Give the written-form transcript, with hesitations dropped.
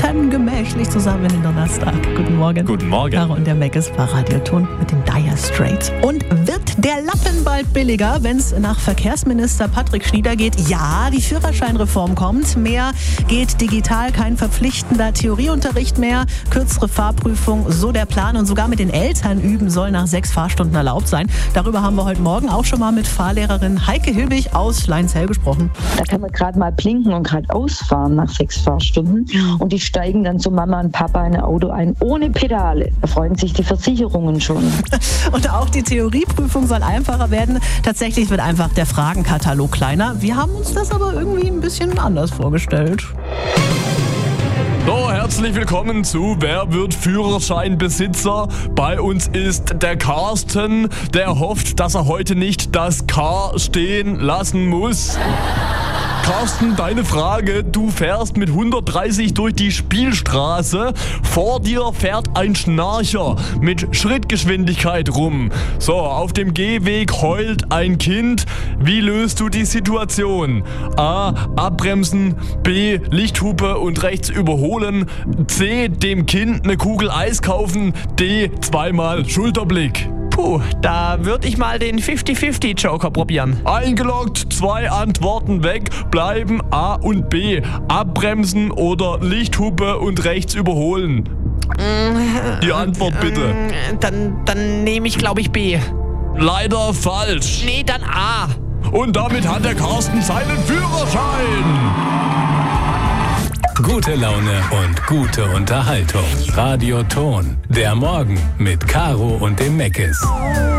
sitzen gemächlich zusammen in den Donnerstag. Guten Morgen. Guten Morgen. Caro und der Meckes bei Radio Ton mit den Dire Straits. Und wird der Lappen bald billiger, wenn es nach Verkehrsminister Patrick Schnieder geht? Ja, die Führerscheinreform kommt. Mehr geht digital, kein verpflichtender Theorieunterricht mehr, kürzere Fahrprüfung, so der Plan. Und sogar mit den Eltern üben soll nach 6 Fahrstunden erlaubt sein. Darüber haben wir heute Morgen auch schon mal mit Fahrlehrerin Heike Hilbig aus Leinzell gesprochen. Da kann man gerade mal blinken und gerade ausfahren nach 6 Fahrstunden. Und die steigen dann zu Mama und Papa in ein Auto ein, ohne Pedale. Da freuen sich die Versicherungen schon. Und auch die Theorieprüfung soll einfacher werden. Tatsächlich wird einfach der Fragenkatalog kleiner. Wir haben uns das aber irgendwie ein bisschen anders vorgestellt. So, herzlich willkommen zu Wer wird Führerscheinbesitzer? Bei uns ist der Carsten, der hofft, dass er heute nicht das Car stehen lassen muss. Carsten, deine Frage. Du fährst mit 130 durch die Spielstraße. Vor dir fährt ein Schnarcher mit Schrittgeschwindigkeit rum. So, auf dem Gehweg heult ein Kind. Wie löst du die Situation? A. Abbremsen. B. Lichthupe und rechts überholen. C. Dem Kind eine Kugel Eis kaufen. D. Zweimal Schulterblick. Puh, da würde ich mal den 50-50-Joker probieren. Eingeloggt, 2 Antworten weg, bleiben A und B. Abbremsen oder Lichthupe und rechts überholen. Die Antwort bitte. Dann nehme ich, glaube ich, B. Leider falsch. Nee, dann A. Und damit hat der Carsten seinen Führerschein. Gute Laune und gute Unterhaltung. Radio Ton. Der Morgen mit Caro und dem Meckes.